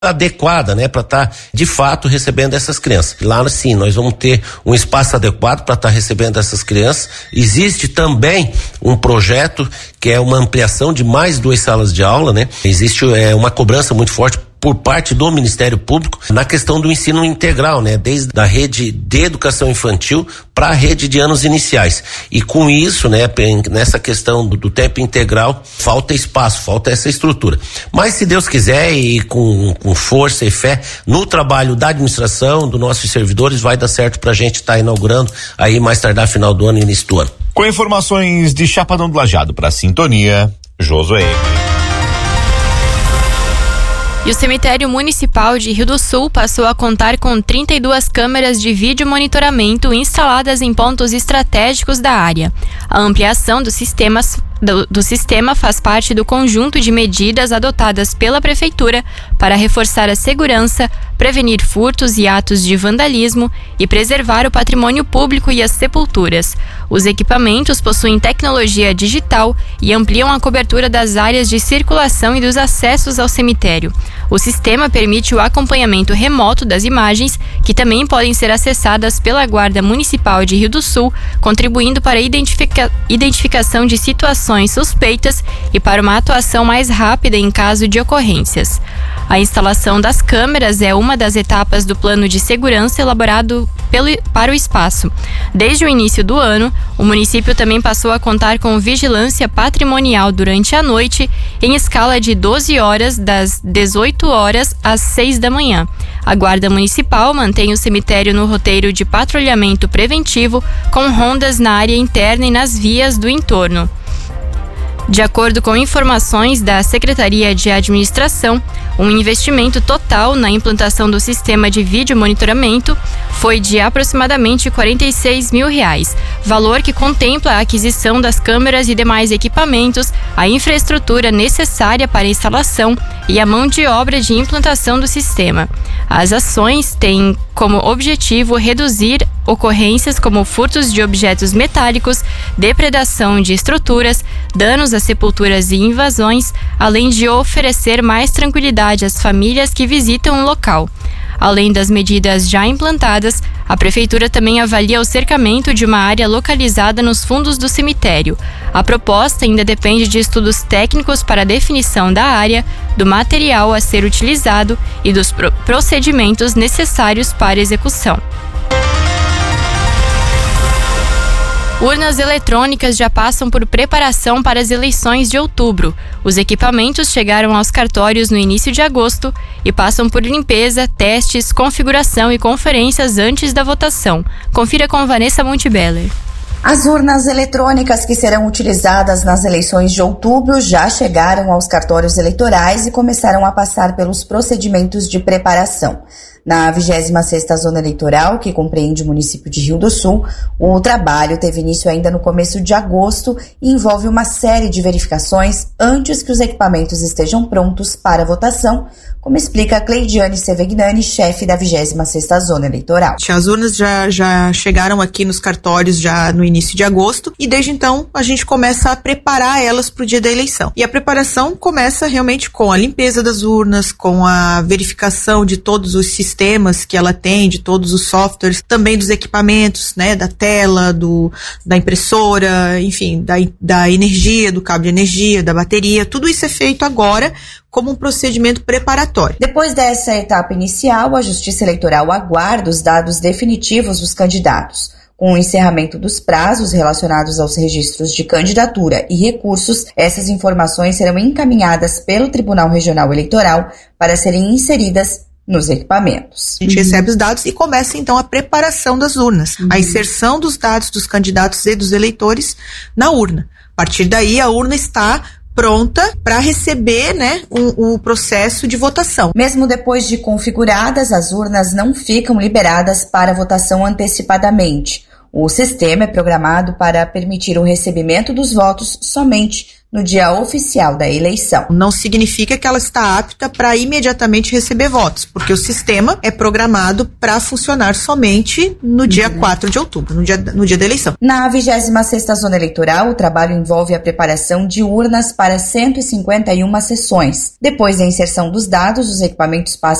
adequada, né, para estar de fato recebendo essas crianças. Lá sim, nós vamos ter um espaço adequado para estar recebendo essas crianças. Existe também um projeto que é uma ampliação de mais 2 salas de aula, né? Existe uma cobrança muito forte por parte do Ministério Público na questão do ensino integral, né? Desde a rede de educação infantil para a rede de anos iniciais. E com isso, né, nessa questão do tempo integral, falta espaço, falta essa estrutura. Mas se Deus quiser e com força e fé no trabalho da administração, dos nossos servidores, vai dar certo pra gente estar inaugurando aí mais tardar final do ano e início do ano. Com informações de Chapadão do Lajeado para Sintonia, Josué. E o cemitério municipal de Rio do Sul passou a contar com 32 câmeras de vídeo monitoramento instaladas em pontos estratégicos da área. A ampliação do sistema faz parte do conjunto de medidas adotadas pela Prefeitura para reforçar a segurança, prevenir furtos e atos de vandalismo e preservar o patrimônio público e as sepulturas. Os equipamentos possuem tecnologia digital e ampliam a cobertura das áreas de circulação e dos acessos ao cemitério. O sistema permite o acompanhamento remoto das imagens, que também podem ser acessadas pela Guarda Municipal de Rio do Sul, contribuindo para a identificação de situações suspeitas e para uma atuação mais rápida em caso de ocorrências. A instalação das câmeras é uma das etapas do plano de segurança elaborado para o espaço. Desde o início do ano, o município também passou a contar com vigilância patrimonial durante a noite, em escala de 12 horas, das 18 horas às 6 da manhã. A Guarda Municipal mantém o cemitério no roteiro de patrulhamento preventivo, com rondas na área interna e nas vias do entorno. De acordo com informações da Secretaria de Administração, um investimento total na implantação do sistema de vídeo monitoramento foi de aproximadamente R$46 mil, valor que contempla a aquisição das câmeras e demais equipamentos, a infraestrutura necessária para a instalação e a mão de obra de implantação do sistema. As ações têm como objetivo reduzir ocorrências como furtos de objetos metálicos, depredação de estruturas, danos a sepulturas e invasões, além de oferecer mais tranquilidade às famílias que visitam o local. Além das medidas já implantadas, a Prefeitura também avalia o cercamento de uma área localizada nos fundos do cemitério. A proposta ainda depende de estudos técnicos para a definição da área, do material a ser utilizado e dos procedimentos necessários para a execução. Urnas eletrônicas já passam por preparação para as eleições de outubro. Os equipamentos chegaram aos cartórios no início de agosto e passam por limpeza, testes, configuração e conferências antes da votação. Confira com Vanessa Montebeller. As urnas eletrônicas que serão utilizadas nas eleições de outubro já chegaram aos cartórios eleitorais e começaram a passar pelos procedimentos de preparação. Na 26ª Zona Eleitoral, que compreende o município de Rio do Sul, o trabalho teve início ainda no começo de agosto e envolve uma série de verificações antes que os equipamentos estejam prontos para votação, como explica Cleidiane Sevegnani, chefe da 26ª Zona Eleitoral. As urnas já chegaram aqui nos cartórios já no início de agosto e desde então a gente começa a preparar elas para o dia da eleição. E a preparação começa realmente com a limpeza das urnas, com a verificação de todos os sistemas que ela tem, de todos os softwares, também dos equipamentos, né, da tela, da impressora, enfim, da energia, do cabo de energia, da bateria, tudo isso é feito agora como um procedimento preparatório. Depois dessa etapa inicial, a Justiça Eleitoral aguarda os dados definitivos dos candidatos. Com o encerramento dos prazos relacionados aos registros de candidatura e recursos, essas informações serão encaminhadas pelo Tribunal Regional Eleitoral para serem inseridas nos equipamentos. A gente recebe os dados e começa então a preparação das urnas, a inserção dos dados dos candidatos e dos eleitores na urna. A partir daí, a urna está pronta para receber, né, o processo de votação. Mesmo depois de configuradas, as urnas não ficam liberadas para votação antecipadamente. O sistema é programado para permitir o recebimento dos votos somente no dia oficial da eleição. Não significa que ela está apta para imediatamente receber votos, porque o sistema é programado para funcionar somente no dia 4 de outubro, no dia da eleição. Na 26ª Zona Eleitoral, o trabalho envolve a preparação de urnas para 151 sessões. Depois da inserção dos dados, os equipamentos passam